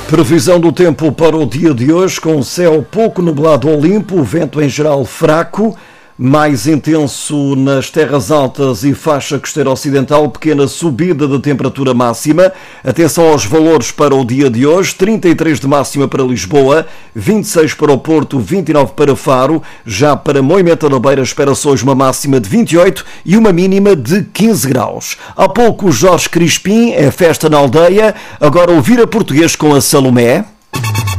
Previsão do tempo para o dia de hoje, com céu pouco nublado ou limpo, vento em geral fraco, mais intenso nas terras altas e faixa costeira ocidental, pequena subida de temperatura máxima. Atenção aos valores para o dia de hoje: 33 de máxima para Lisboa, 26 para o Porto, 29 para Faro. Já para Moimenta da Beira espera-se hoje uma máxima de 28 e uma mínima de 15 graus. Há pouco Jorge Crispim, é festa na aldeia, agora ouvir a português com a Salomé.